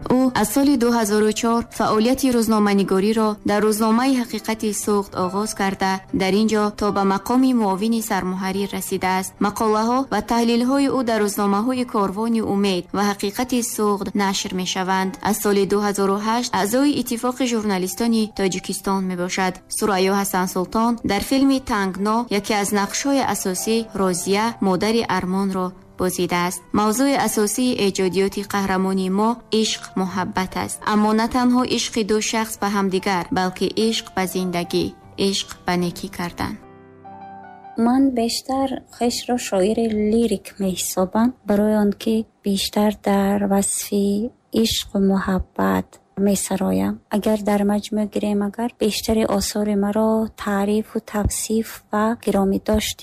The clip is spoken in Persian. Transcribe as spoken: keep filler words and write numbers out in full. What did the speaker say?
او از سال دو هزار و چهار فعالیت روزنامه‌نگاری را در روزنامه حقیقت سوخت آغاز کرده در اینجا تا به مقام معاون سرمحرر رسیده است. مقاله‌ها و تحلیل‌های او در روزنامه‌های کاروان امید و حقیقت سوخت نشر می‌شوند. از سال دو هزار و هشت اعضای اتفاق ژورنالیستان تاجیکستان میباشد. ثریا حسن سلطان در فیلم تنگنا یکی از نقش‌های اساسی رازیه مادر ارمان را بازیده است. موضوع اساسی ایجادیات قهرمانی ما عشق محبت است، اما نه تنها عشق دو شخص به همدیگر بلکه عشق به زندگی، عشق به نیکی کردن. من بیشتر خیش را شاعر لیریک می حسابم، برای آنکه بیشتر در وصف عشق و محبت می سرایم. اگر در مجموع گیریم، اگر بیشتر آثار مرا تعریف و توصیف و گرامی داشت